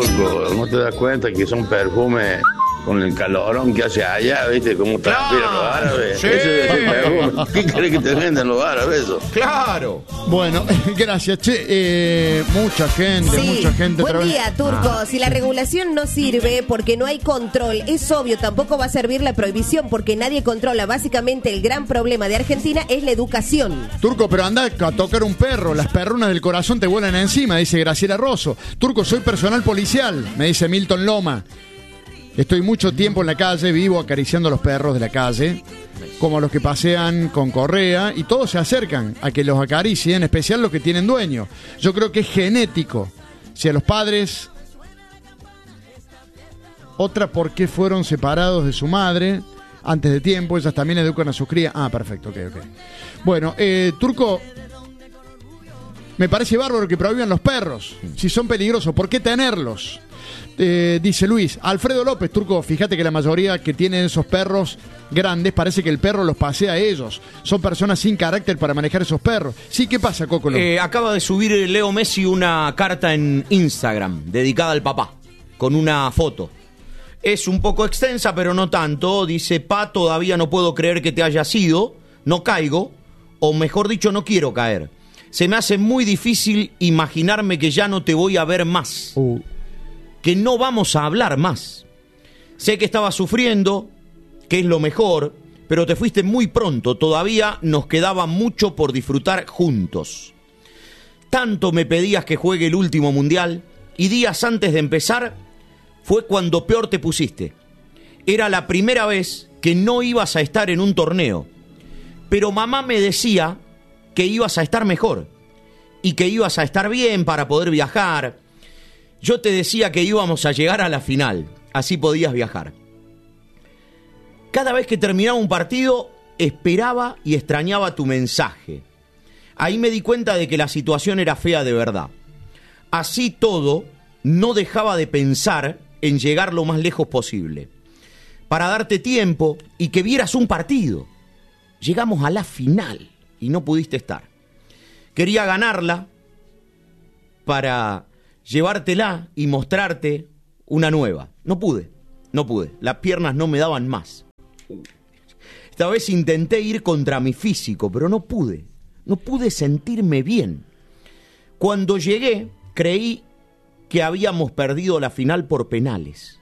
Turco, ¿no te das cuenta que son perfumes con el calorón que hace allá, viste? ¿Cómo transpiran los árabes? Sí. Ese es el perfume. ¿Qué crees que te venden los árabes eso? Claro. Bueno, gracias, che. Mucha gente. Buen día, Turco. Si la regulación no sirve porque no hay control, es obvio, tampoco va a servir la prohibición porque nadie controla. Básicamente el gran problema de Argentina es la educación. Turco, pero anda a tocar un perro, las perrunas del corazón te vuelan encima, dice Graciela Rosso. Turco, soy personal policial, me dice Milton Loma. Estoy mucho tiempo en la calle, vivo acariciando a los perros de la calle, como los que pasean con correa, y todos se acercan a que los acaricien, en especial los que tienen dueño. Yo creo que es genético. Si a los padres... Otra, ¿por qué fueron separados de su madre antes de tiempo? Ellas también educan a sus crías. Ah, perfecto, ok. Bueno, Turco, me parece bárbaro que prohíban los perros. Si son peligrosos, ¿por qué tenerlos? Dice Luis, Alfredo López, Turco, fíjate que la mayoría que tienen esos perros grandes, parece que el perro los pasea a ellos. Son personas sin carácter para manejar esos perros. Sí, ¿qué pasa, Cocolo? Acaba de subir Leo Messi una carta en Instagram dedicada al papá, con una foto. Es un poco extensa, pero no tanto. Dice, Pa, todavía no puedo creer que te hayas ido, no caigo, o mejor dicho, no quiero caer. Se me hace muy difícil imaginarme que ya no te voy a ver más. Que no vamos a hablar más. Sé que estabas sufriendo, que es lo mejor, pero te fuiste muy pronto. Todavía nos quedaba mucho por disfrutar juntos. Tanto me pedías que juegue el último mundial, y días antes de empezar fue cuando peor te pusiste. Era la primera vez que no ibas a estar en un torneo, pero mamá me decía que ibas a estar mejor y que ibas a estar bien para poder viajar. Yo te decía que íbamos a llegar a la final, así podías viajar. Cada vez que terminaba un partido, esperaba y extrañaba tu mensaje. Ahí me di cuenta de que la situación era fea de verdad. Así todo, no dejaba de pensar en llegar lo más lejos posible, para darte tiempo y que vieras un partido. Llegamos a la final y no pudiste estar. Quería ganarla para llevártela y mostrarte una nueva. No pude. Las piernas no me daban más. Esta vez intenté ir contra mi físico, pero no pude. No pude sentirme bien. Cuando llegué, creí que habíamos perdido la final por penales.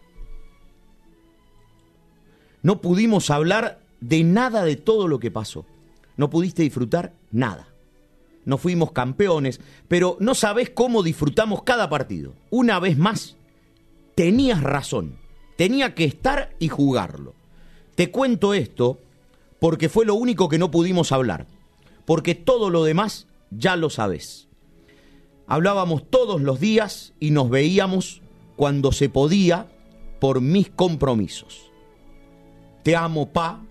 No pudimos hablar de nada de todo lo que pasó. No pudiste disfrutar nada. No fuimos campeones, pero no sabés cómo disfrutamos cada partido. Una vez más, tenías razón. Tenía que estar y jugarlo. Te cuento esto porque fue lo único que no pudimos hablar. Porque todo lo demás ya lo sabés. Hablábamos todos los días y nos veíamos cuando se podía por mis compromisos. Te amo, Pa.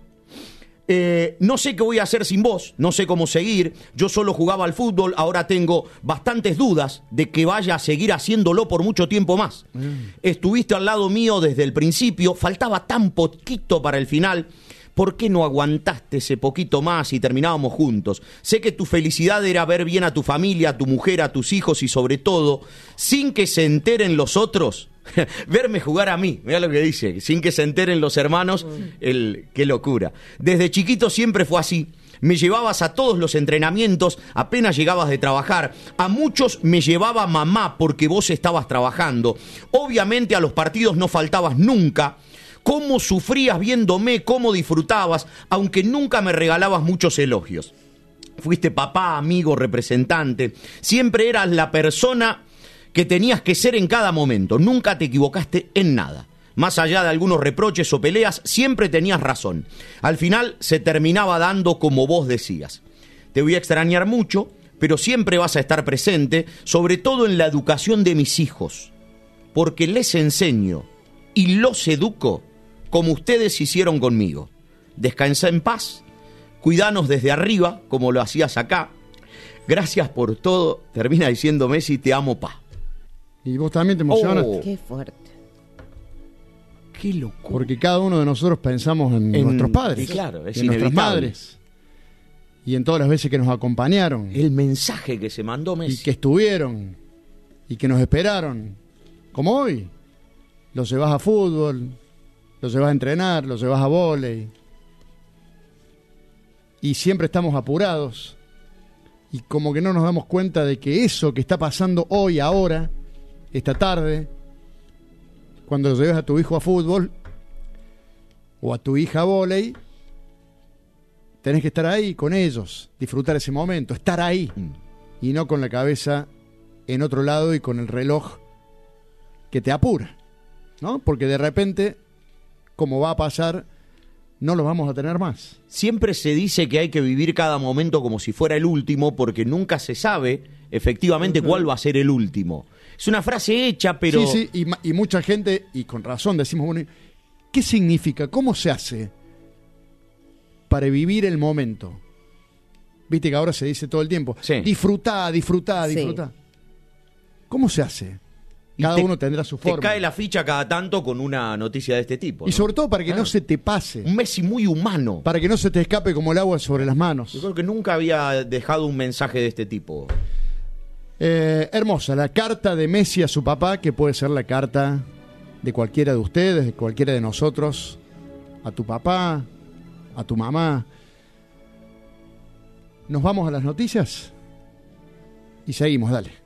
No sé qué voy a hacer sin vos, no sé cómo seguir. Yo solo jugaba al fútbol, ahora tengo bastantes dudas de que vaya a seguir haciéndolo por mucho tiempo más. Estuviste al lado mío desde el principio, faltaba tan poquito para el final. ¿Por qué no aguantaste ese poquito más y terminábamos juntos? Sé que tu felicidad era ver bien a tu familia, a tu mujer, a tus hijos y sobre todo, sin que se enteren los otros, verme jugar a mí. Mirá lo que dice, sin que se enteren los hermanos, qué locura. Desde chiquito siempre fue así. Me llevabas a todos los entrenamientos apenas llegabas de trabajar. A muchos me llevaba mamá porque vos estabas trabajando. Obviamente a los partidos no faltabas nunca. Cómo sufrías viéndome, cómo disfrutabas, aunque nunca me regalabas muchos elogios. Fuiste papá, amigo, representante. Siempre eras la persona que tenías que ser en cada momento. Nunca te equivocaste en nada. Más allá de algunos reproches o peleas, siempre tenías razón. Al final se terminaba dando como vos decías. Te voy a extrañar mucho, pero siempre vas a estar presente, sobre todo en la educación de mis hijos. Porque les enseño y los educo como ustedes hicieron conmigo. Descansa en paz, cuidanos desde arriba, como lo hacías acá. Gracias por todo. Termina diciendo Messi, te amo, Pa. Y vos también te emocionas. Qué fuerte. Qué locura. Porque cada uno de nosotros pensamos en nuestros padres, sí, claro, es en nuestras inevitable. madres. Y en todas las veces que nos acompañaron. El mensaje que se mandó Messi. Y que estuvieron. Y que nos esperaron. como hoy. Los llevas a fútbol, los llevas a entrenar, los llevas a vóley. Y siempre estamos apurados. Y como que no nos damos cuenta de que eso que está pasando hoy, ahora, esta tarde, cuando los lleves a tu hijo a fútbol o a tu hija a vóley, tenés que estar ahí con ellos, disfrutar ese momento, estar ahí. Y no con la cabeza en otro lado y con el reloj que te apura, ¿no? Porque de repente, como va a pasar, no los vamos a tener más. Siempre se dice que hay que vivir cada momento como si fuera el último, porque nunca se sabe efectivamente cuál va a ser el último. Es una frase hecha, pero... Sí, y mucha gente, y con razón decimos, bueno, ¿qué significa? ¿Cómo se hace para vivir el momento? Viste que ahora se dice todo el tiempo, sí. disfrutá. Sí. ¿Cómo se hace? Cada uno tendrá su forma. Te cae la ficha cada tanto con una noticia de este tipo, ¿no? Y sobre todo para que no se te pase. Un Messi muy humano. Para que no se te escape como el agua sobre las manos. Yo creo que nunca había dejado un mensaje de este tipo. Hermosa, la carta de Messi a su papá, que puede ser la carta de cualquiera de ustedes, de cualquiera de nosotros, a tu papá, a tu mamá. Nos vamos a las noticias y seguimos, dale.